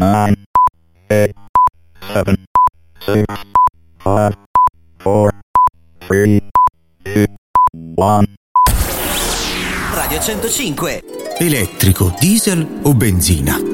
9, 8, 7, 6, 5, 4, 3, 2, 1. Radio 105. Elettrico, diesel o benzina?